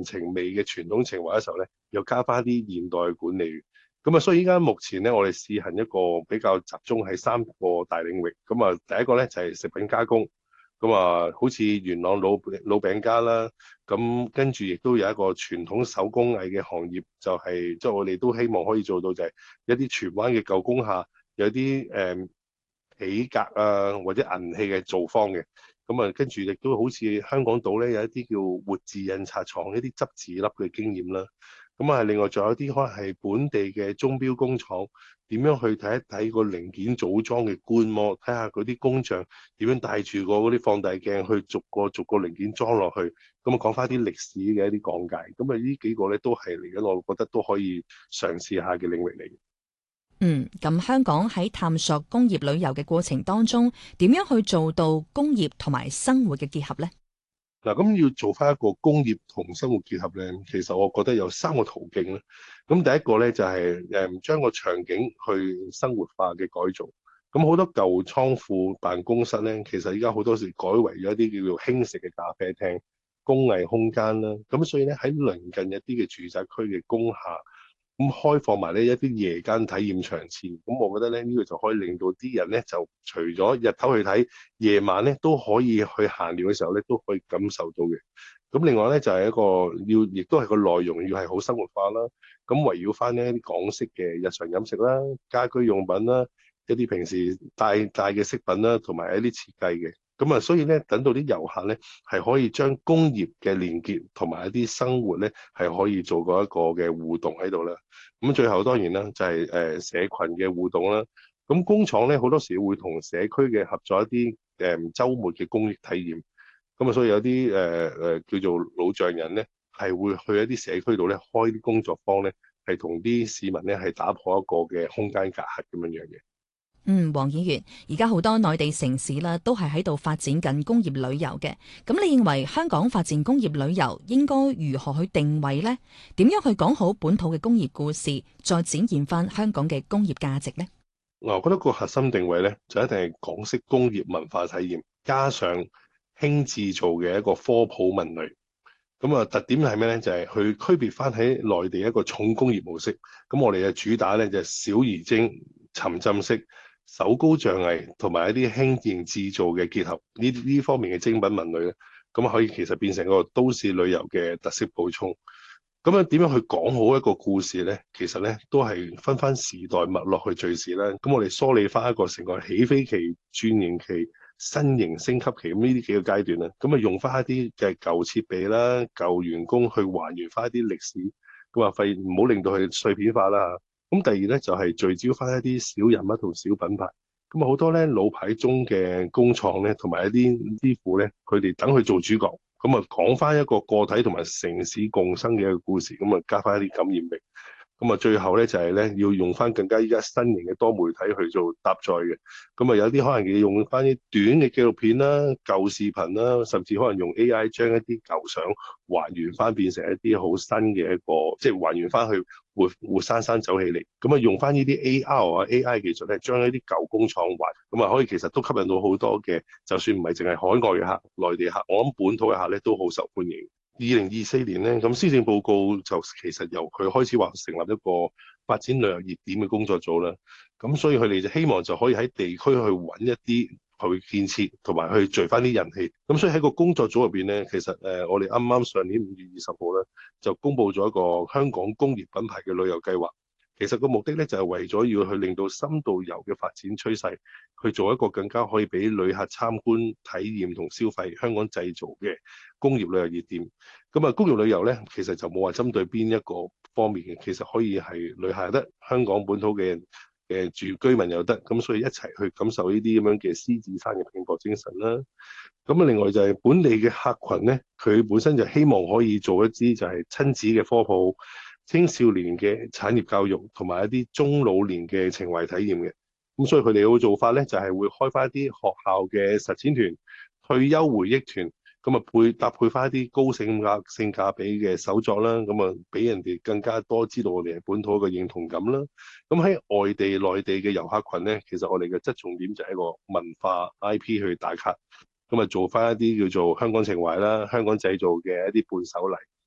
人情味嘅傳統情懷嘅時候咧，又加翻啲現代嘅管理。咁啊，所以依家目前咧，我哋試行一個比較集中喺3個大領域。咁啊，第一個咧就係食品加工。咁啊，好似元朗老餅家啦，咁跟住亦都有一個傳統手工藝嘅行業，就係即係我哋都希望可以做到，就係一啲荃灣嘅舊工廈有啲皮革啊或者銀器嘅造方嘅。咁啊，跟住亦都好似香港島咧有一啲叫活字印刷廠一啲執字粒嘅經驗啦。咁啊，另外仲有啲可能係本地嘅鐘錶工廠，點樣去睇一睇個零件組裝嘅觀摩，睇下嗰啲工匠點樣帶住個嗰啲放大鏡去逐個零件裝落去。咁啊，講翻啲歷史嘅一啲講解。咁啊，呢幾個咧都係嚟緊，我覺得都可以嘗試下嘅領域嚟嘅。 咁香港喺探索工業旅遊嘅過程當中，點樣去做到工業同埋生活嘅結合呢？ 嗱，咁要做翻一個工業同生活結合咧，其實我覺得有3個途徑啦。咁第一個咧就係將個場景去生活化嘅改造。咁好多舊倉庫辦公室咧，其實而家好多時改為咗一啲叫做輕食嘅咖啡廳、工藝空間啦。咁所以咧喺鄰近一啲嘅住宅區嘅工廈，咁開放埋呢一啲夜間體驗場次。咁我覺得咧呢個就可以令到啲人咧就除咗日頭去睇，夜晚咧都可以去閒聊嘅時候咧都可以感受到嘅。咁另外咧就係一個亦都係個內容要係好生活化啦。咁圍繞翻呢一啲港式嘅日常飲食啦、家居用品啦、一啲平時帶嘅飾品啦，同埋一啲設計嘅。咁啊，所以咧，等到啲遊客咧係可以將工業嘅連結同埋一啲生活咧係可以做過一個嘅互動喺度啦。咁最後當然啦，就係社群嘅互動啦。咁工廠咧好多時會同社區嘅合作一啲週末嘅公益體驗。咁啊，所以有啲叫做老匠人咧係會去一啲社區度咧開啲工作坊咧，係同啲市民咧係打破一個嘅空間隔閡咁樣樣嘅。 黃議員，而家好多內地城市啦，都係喺度發展緊工業旅遊嘅。咁你認為香港發展工業旅遊應該如何去定位呢？點樣去講好本土嘅工業故事，再展現翻香港嘅工業價值呢？ 我覺得個核心定位咧，就一定係港式工業文化體驗，加上輕製造嘅一個科普文類。咁啊，特點係咩咧？就係去區別翻喺內地一個重工業模式。咁我哋嘅主打咧就係小而精、沉浸式、手工匠藝同埋一啲輕型製造嘅結合。呢方面嘅精品文類咧，咁可以其實變成一個都市旅遊嘅特色補充。咁樣點樣去講好一個故事咧？其實咧都係分翻時代脈絡去敘事啦。咁我哋梳理翻一個成個起飛期、轉型期、新型升級期咁呢啲幾個階段啦。咁啊用翻一啲嘅舊設備啦、舊員工去還原翻一啲歷史。咁啊，費唔好令到佢碎片化啦。咁第二咧就係聚焦翻一啲小人物同小品牌。咁啊好多咧老牌中嘅工廠咧，同埋一啲師傅咧，佢哋等佢做主角。咁啊，講翻一個個體同埋城市共生嘅一個故事，咁啊加翻一啲感染力。咁啊，最後咧就係咧要用翻更加依家新型嘅多媒體去做搭載嘅。咁啊，有啲可能要用翻啲短嘅紀錄片啦、舊視頻啦，甚至可能用 AI 將一啲舊相還原翻，變成一啲好新嘅一個，即係還原翻去活生生走起嚟。咁啊，用翻呢啲 AR 啊 AI 技術咧，將一啲舊工廠還，咁啊可以其實都吸引到好多嘅，就算唔係淨係海外嘅客、內地客，我諗本土嘅客咧都好受歡迎。2024年咧，咁施政報告就其實由佢開始話成立一個發展旅遊熱點嘅工作組啦。咁所以佢哋就希望就可以喺地區去揾一啲去建設，同埋去聚翻啲人氣。咁所以喺個工作組入邊咧，其實我哋啱啱上年5月20號咧，就公布咗一個香港工業品牌嘅旅遊計劃。其實個目的咧就係為咗要去令到深度遊嘅發展趨勢，去做一個更加可以俾旅客參觀、體驗同消費香港製造嘅工業旅遊熱點。咁啊，工業旅遊咧其實就冇話針對邊一個方面嘅，其實可以係旅客又得，香港本土嘅住居民又得，咁所以一齊去感受呢啲咁樣嘅獅子山嘅拼搏精神啦。咁啊，另外就係本地嘅客群咧，佢本身就希望可以做一啲就係親子嘅科普、青少年嘅產業教育同埋一啲中老年嘅情懷體驗嘅。咁所以佢哋嘅做法咧就係會開翻一啲學校嘅實踐團、退休回憶團，咁啊搭配翻一啲高性價比嘅手作啦，咁啊俾人哋更加多知道我哋係本土嘅認同感啦。咁喺外地、內地嘅遊客群咧，其實我哋嘅側重點就係一個文化 IP 去打卡，咁啊做翻一啲叫做香港情懷啦、香港製造嘅一啲伴手禮。